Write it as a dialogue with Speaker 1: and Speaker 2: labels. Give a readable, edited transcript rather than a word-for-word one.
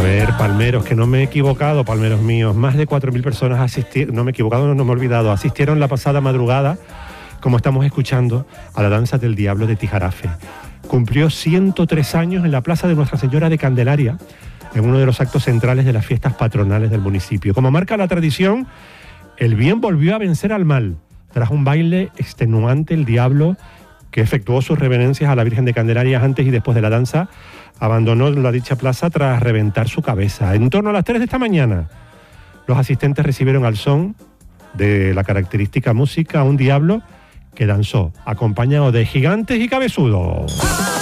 Speaker 1: ver, palmeros, que no me he equivocado, palmeros míos, más de 4.000 personas asistieron, no me he equivocado, no me he olvidado, asistieron la pasada madrugada, como estamos escuchando, a la danza del Diablo de Tijarafe. Cumplió 103 años en la Plaza de Nuestra Señora de Candelaria, en uno de los actos centrales de las fiestas patronales del municipio. Como marca la tradición, el bien volvió a vencer al mal. Tras un baile extenuante, el Diablo, que efectuó sus reverencias a la Virgen de Candelaria antes y después de la danza, abandonó la dicha plaza tras reventar su cabeza. En torno a las 3 de esta mañana, los asistentes recibieron al son de la característica música a un Diablo que danzó, acompañado de gigantes y cabezudos.